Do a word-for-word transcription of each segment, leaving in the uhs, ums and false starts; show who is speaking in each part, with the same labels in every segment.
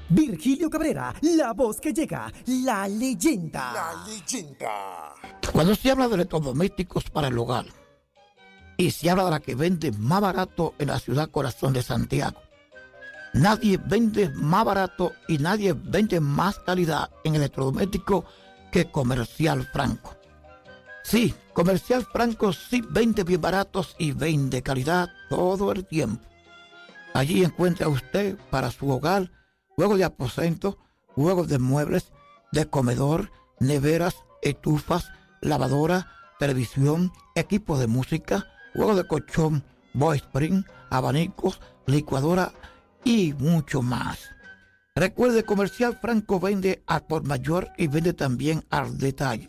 Speaker 1: Virgilio Cabrera, la voz que llega, la leyenda.
Speaker 2: La leyenda.
Speaker 3: Cuando se habla de electrodomésticos para el hogar y se habla de la que vende más barato en la ciudad corazón de Santiago, nadie vende más barato y nadie vende más calidad en electrodoméstico que Comercial Franco. Sí, Comercial Franco sí vende bien baratos y vende calidad todo el tiempo. Allí encuentra usted para su hogar juegos de aposento, juegos de muebles, de comedor, neveras, estufas, lavadora, televisión, equipos de música, juegos de colchón, voice spring, abanicos, licuadora y mucho más. Recuerde, Comercial Franco vende al por mayor y vende también al detalle.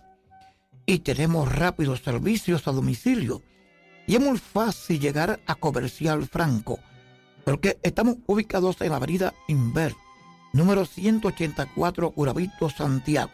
Speaker 3: Y tenemos rápidos servicios a domicilio. Y es muy fácil llegar a Comercial Franco, porque estamos ubicados en la avenida Inver, número ciento ochenta y cuatro, Urabito, Santiago.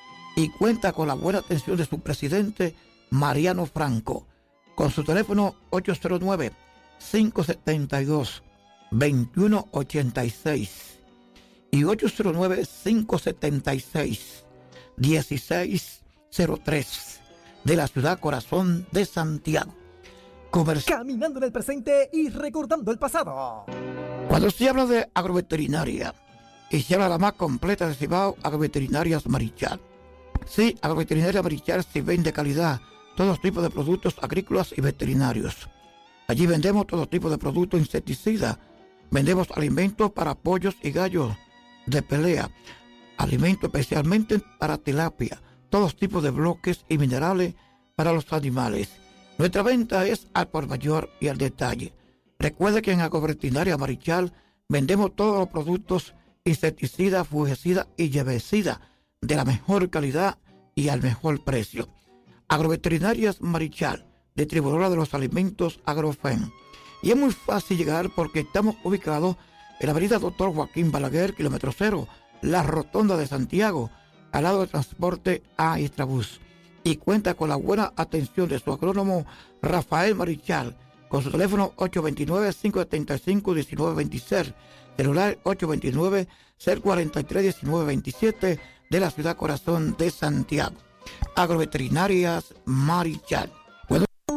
Speaker 3: Y cuenta con la buena atención de su presidente, Mariano Franco, con su teléfono ocho cero nueve, cinco siete dos, dos uno ocho seis y ocho cero nueve, cinco siete seis, uno seis cero tres de la ciudad corazón de Santiago. Comercial.
Speaker 1: Caminando en el presente y recordando el pasado.
Speaker 3: Cuando se habla de agroveterinaria y se habla de la más completa de Cibao, Agroveterinarias Marichal. Sí, Agroveterinaria Marichal sí vende calidad, todos tipos de productos agrícolas y veterinarios. Allí vendemos todo tipo de productos insecticidas, vendemos alimentos para pollos y gallos de pelea, alimentos especialmente para tilapia, todos tipos de bloques y minerales para los animales. Nuestra venta es al por mayor y al detalle. Recuerde que en Agroveterinaria Marichal vendemos todos los productos insecticidas, fungicidas y herbicidas de la mejor calidad y al mejor precio. Agroveterinarias Marichal, distribuidora de los alimentos Agrofen. Y es muy fácil llegar porque estamos ubicados en la avenida Doctor Joaquín Balaguer, kilómetro cero, la Rotonda de Santiago, al lado del transporte a Istrabús. Y cuenta con la buena atención de su agrónomo Rafael Marichal, con su teléfono ocho dos nueve, cinco siete cinco, uno nueve dos seis, celular ocho dos nueve, cero cuatro tres, uno nueve dos siete de la ciudad corazón de Santiago. Agroveterinarias Marichal.